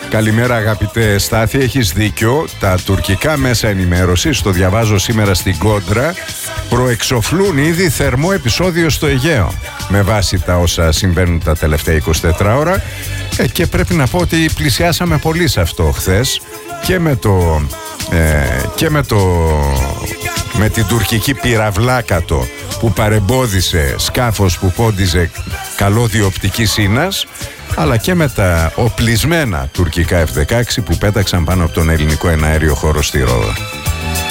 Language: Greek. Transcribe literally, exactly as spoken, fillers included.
Καλημέρα αγαπητέ Στάθη, έχεις δίκιο. Τα τουρκικά μέσα ενημέρωσης, το διαβάζω σήμερα στην Κόντρα, προεξοφλούν ήδη θερμό επεισόδιο στο Αιγαίο με βάση τα όσα συμβαίνουν τα τελευταία είκοσι τέσσερις ώρα, ε, και πρέπει να πω ότι πλησιάσαμε πολύ σε αυτό χθες και με το ε, και με το με την τουρκική πυραυλάκατο που παρεμπόδισε σκάφος που πόντιζε καλώδιο οπτικής ίνας, αλλά και με τα οπλισμένα τουρκικά εφ δεκαέξι που πέταξαν πάνω από τον ελληνικό εναέριο χώρο στη Ρόδο.